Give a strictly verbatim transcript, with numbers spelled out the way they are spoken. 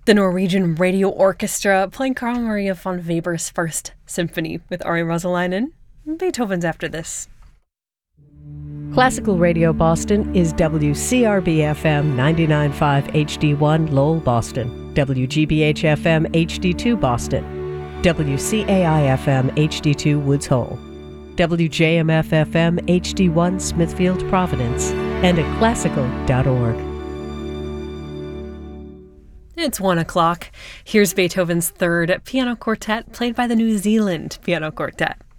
The Norwegian Radio Orchestra playing Carl Maria von Weber's First Symphony with Ari Rosalainen. Beethoven's after this. Classical Radio Boston is W C R B F M ninety-nine point five H D one Lowell, Boston, W G B H F M H D two Boston, W C A I F M H D two Woods Hole, W J M F F M H D one Smithfield, Providence, and at classical dot org. It's one o'clock. Here's Beethoven's Third Piano Quartet played by the New Zealand Piano Quartet.